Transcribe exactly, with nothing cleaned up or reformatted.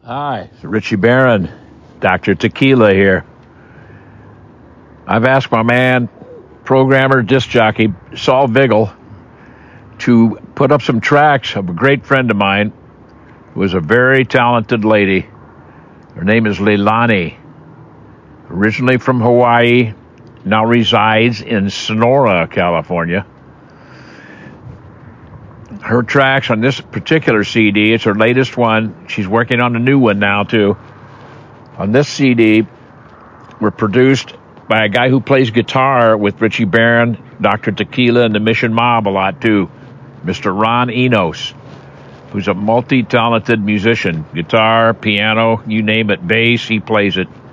Hi, it's Richie Barron, Doctor Tequila here. I've asked my man, programmer, disc jockey, Saul Vigil, to put up some tracks of a great friend of mine who is a very talented lady. Her name is Leilani, originally from Hawaii, now resides in Sonora, California. Her tracks on this particular C D, it's her latest one. She's working on a new one now, too. On this C D, were produced by a guy who plays guitar with Richie Barron, Doctor Tequila, and the Mission Mob a lot, too. Mister Ron Enos, who's a multi-talented musician. Guitar, piano, you name it, bass, he plays it.